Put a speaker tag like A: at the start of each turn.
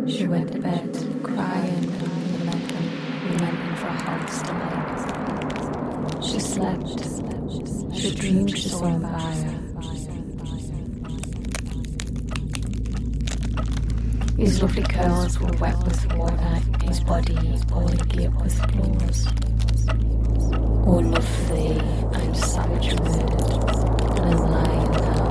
A: She went to bed, crying and lamenting for a heart's delight. She slept. She dreamed she saw him by her. His lovely curls were wet with water, his body all agate with claws.